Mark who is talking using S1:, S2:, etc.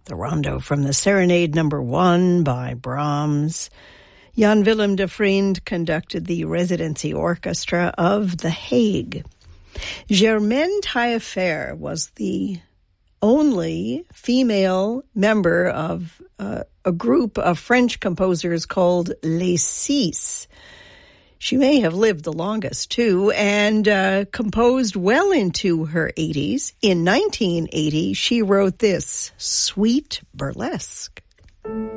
S1: The rondo from the Serenade No. 1 by Brahms. Jan Willem de Vriend conducted the residency orchestra of The Hague. Germaine Taillefer was the only female member of a group of French composers called Les Six. She may have lived the longest, too, and composed well into her 80s. In 1980, she wrote this, Sweet Burlesque.